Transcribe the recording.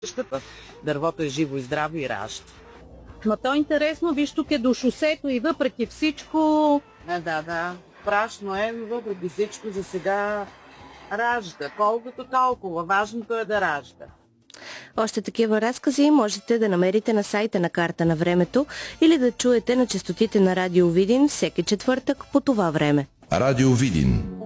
Дървото е живо и здраво и ражда. Ма то е интересно, виж, тук е до шосето и въпреки всичко... Да. Прашно е, но въпреки всичко за сега ражда. Колкото толкова. Важното е да ражда. Още такива разкази можете да намерите на сайта на Карта на времето или да чуете на честотите на Радио Видин всеки четвъртък по това време. Радио Видин.